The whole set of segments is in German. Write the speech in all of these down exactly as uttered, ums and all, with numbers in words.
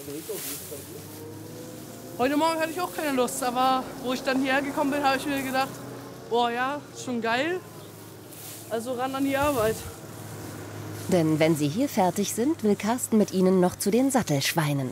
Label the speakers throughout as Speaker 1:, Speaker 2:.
Speaker 1: Heute Morgen hatte ich auch keine Lust, aber wo ich dann hierher gekommen bin, habe ich mir gedacht, boah ja, ist schon geil. Also ran an die Arbeit.
Speaker 2: Denn wenn sie hier fertig sind, will Carsten mit ihnen noch zu den Sattelschweinen.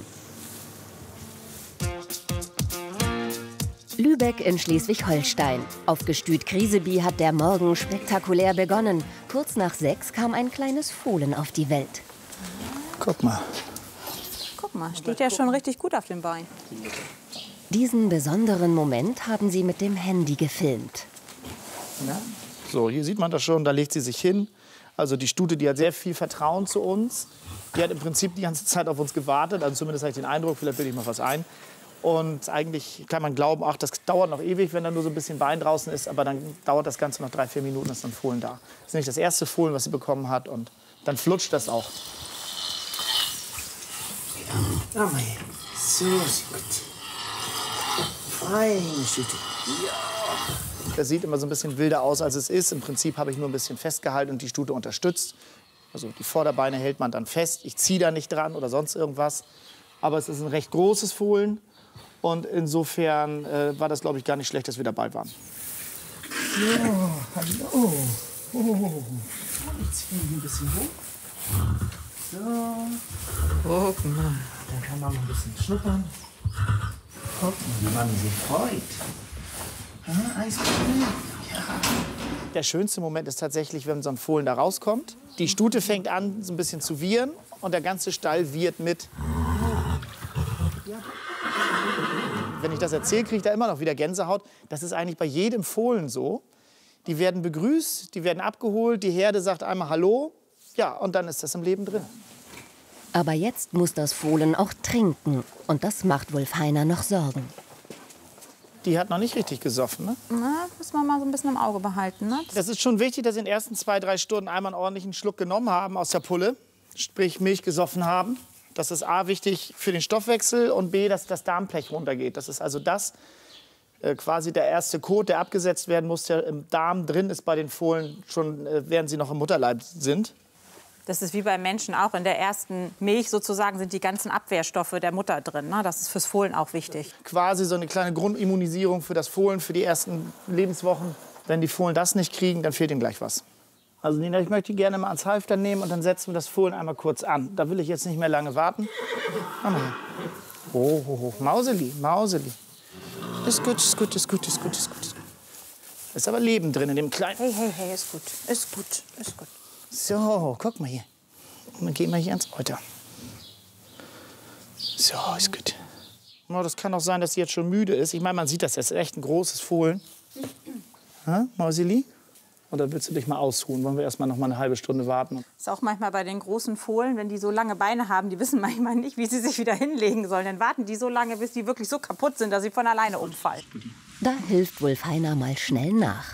Speaker 2: Lübeck in Schleswig-Holstein. Auf Gestüt Kriseby hat der Morgen spektakulär begonnen. Kurz nach sechs kam ein kleines Fohlen auf die Welt.
Speaker 3: Guck mal.
Speaker 4: Guck mal, steht ja schon richtig gut auf dem Bein.
Speaker 2: Diesen besonderen Moment haben sie mit dem Handy gefilmt.
Speaker 3: Ja. So, hier sieht man das schon, da legt sie sich hin. Also die Stute, die hat sehr viel Vertrauen zu uns. Die hat im Prinzip die ganze Zeit auf uns gewartet. Also zumindest habe ich den Eindruck, vielleicht bilde ich mal was ein. Und eigentlich kann man glauben, ach, das dauert noch ewig, wenn da nur so ein bisschen Bein draußen ist. Aber dann dauert das Ganze noch drei, vier Minuten, ist dann Fohlen da. Das ist nicht das erste Fohlen, was sie bekommen hat. Und dann flutscht das auch.
Speaker 5: Ja, mal her. So, ist gut. Feine Stute. Ja.
Speaker 3: Das sieht immer so ein bisschen wilder aus, als es ist. Im Prinzip habe ich nur ein bisschen festgehalten und die Stute unterstützt. Also die Vorderbeine hält man dann fest. Ich ziehe da nicht dran oder sonst irgendwas. Aber es ist ein recht großes Fohlen. Und insofern äh, war das, glaube ich, gar nicht schlecht, dass wir dabei waren.
Speaker 5: Ja, hallo. Oh. Jetzt gehen wir ein bisschen hoch. So. Guck mal. Dann kann man mal ein bisschen schnuppern. Guck mal, wie man sich freut. Ah, Eiskübel. Ja.
Speaker 3: Der schönste Moment ist tatsächlich, wenn so ein Fohlen da rauskommt. Die Stute fängt an, so ein bisschen zu wiehern. Und der ganze Stall wiehert mit. Ja. Wenn ich das erzähle, kriege ich da immer noch wieder Gänsehaut. Das ist eigentlich bei jedem Fohlen so. Die werden begrüßt, die werden abgeholt, die Herde sagt einmal Hallo. Ja, und dann ist das im Leben drin.
Speaker 2: Aber jetzt muss das Fohlen auch trinken. Und das macht Wulfheiner noch Sorgen.
Speaker 3: Die hat noch nicht richtig gesoffen, ne?
Speaker 4: Na, muss man mal so ein bisschen im Auge behalten, ne?
Speaker 3: Das ist schon wichtig, dass sie in den ersten zwei, drei Stunden einmal einen ordentlichen Schluck genommen haben aus der Pulle. Sprich Milch gesoffen haben. Das ist A, wichtig für den Stoffwechsel und B, dass das Darmblech runtergeht. Das ist also das, äh, quasi der erste Kot, der abgesetzt werden muss, der im Darm drin ist bei den Fohlen, schon äh, während sie noch im Mutterleib sind.
Speaker 4: Das ist wie bei Menschen auch. In der ersten Milch sozusagen sind die ganzen Abwehrstoffe der Mutter drin. Ne? Das ist fürs Fohlen auch wichtig.
Speaker 3: Quasi so eine kleine Grundimmunisierung für das Fohlen für die ersten Lebenswochen. Wenn die Fohlen das nicht kriegen, dann fehlt ihnen gleich was. Also Nina, ich möchte die gerne mal ans Halfter nehmen und dann setzen wir das Fohlen einmal kurz an. Da will ich jetzt nicht mehr lange warten. Komm mal her. Oh, oh, oh. Mauseli, Mauseli. Ist gut, ist gut, ist gut, ist gut, ist gut. Ist gut. Ist aber Leben drin in dem kleinen...
Speaker 4: Hey, hey, hey, ist gut, ist gut, ist gut.
Speaker 3: So, guck mal hier. Dann gehen wir hier ans Euter. So, ist gut. Oh, das kann auch sein, dass sie jetzt schon müde ist. Ich meine, man sieht das, das ist echt ein großes Fohlen. Ha, Mauseli? Oder willst du dich mal ausruhen? Wollen wir erst mal noch mal eine halbe Stunde warten?
Speaker 4: Das ist auch manchmal bei den großen Fohlen, wenn die so lange Beine haben, die wissen manchmal nicht, wie sie sich wieder hinlegen sollen. Dann warten die so lange, bis die wirklich so kaputt sind, dass sie von alleine umfallen.
Speaker 2: Da hilft Wulfheiner mal schnell nach.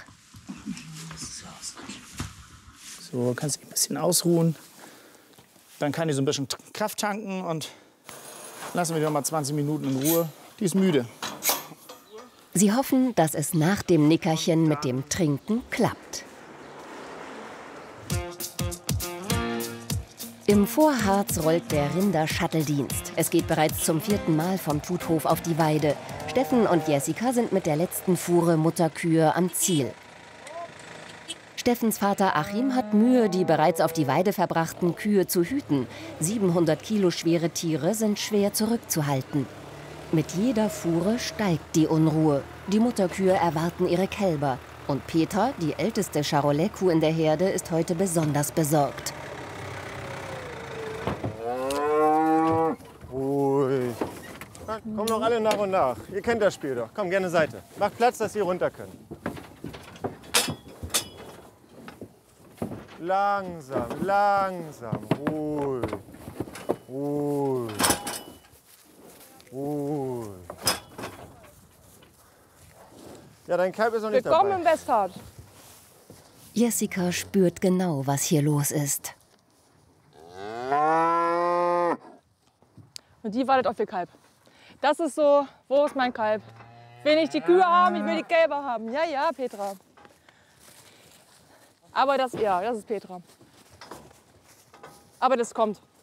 Speaker 3: So, kannst dich ein bisschen ausruhen. Dann kann die so ein bisschen Kraft tanken und lassen wir die noch mal zwanzig Minuten in Ruhe. Die ist müde.
Speaker 2: Sie hoffen, dass es nach dem Nickerchen mit dem Trinken klappt. Im Vorharz rollt der Rinder-Shuttle-Dienst. Es geht bereits zum vierten Mal vom Tuthof auf die Weide. Steffen und Jessica sind mit der letzten Fuhre Mutterkühe am Ziel. Steffens Vater Achim hat Mühe, die bereits auf die Weide verbrachten Kühe zu hüten. siebenhundert Kilo schwere Tiere sind schwer zurückzuhalten. Mit jeder Fuhre steigt die Unruhe. Die Mutterkühe erwarten ihre Kälber. Und Petra, die älteste Charolais-Kuh in der Herde, ist heute besonders besorgt.
Speaker 6: Ruhig. Na, kommen doch alle nach und nach. Ihr kennt das Spiel doch. Komm, gerne Seite. Macht Platz, dass Sie runter können. Langsam, langsam. Ruhig. Ruhig. Ruhig. Ja, dein Kalb ist noch nicht
Speaker 1: Willkommen
Speaker 6: dabei.
Speaker 1: im Westhardt.
Speaker 2: Jessica spürt genau, was hier los ist.
Speaker 1: Und die wartet auf ihr Kalb. Das ist so, wo ist mein Kalb? Ich will nicht die Kühe haben, ich will die Kälber haben. Ja, ja, Petra. Aber das, ja, das ist Petra. Aber das kommt.